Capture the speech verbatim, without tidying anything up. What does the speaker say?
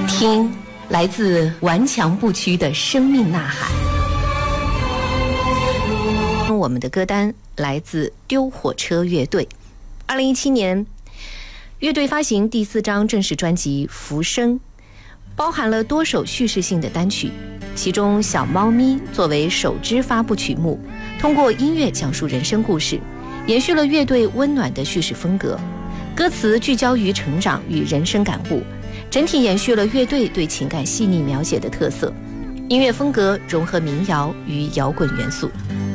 听来自顽强不屈的生命呐喊。我们的歌单来自丢火车乐队。二零一七年，乐队发行第四张正式专辑《浮生》，包含了多首叙事性的单曲，其中《小猫咪》作为首支发布曲目，通过音乐讲述人生故事，延续了乐队温暖的叙事风格。歌词聚焦于成长与人生感悟，整体延续了乐队对情感细腻描写的特色。音乐风格融合民谣与摇滚元素。